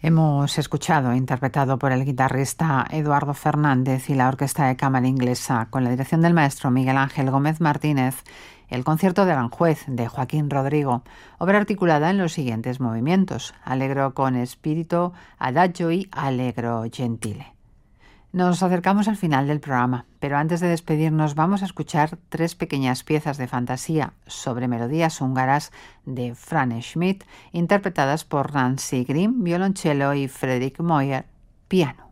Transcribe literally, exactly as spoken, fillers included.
Hemos escuchado, interpretado por el guitarrista Eduardo Fernández y la Orquesta de Cámara Inglesa, con la dirección del maestro Miguel Ángel Gómez Martínez, el concierto de Aranjuez de Joaquín Rodrigo, obra articulada en los siguientes movimientos: Allegro con spirito, adagio y allegro gentile. Nos acercamos al final del programa, pero antes de despedirnos vamos a escuchar tres pequeñas piezas de fantasía sobre melodías húngaras de Franz Schmidt, interpretadas por Nancy Grimm, violonchelo, y Friedrich Moyer, piano.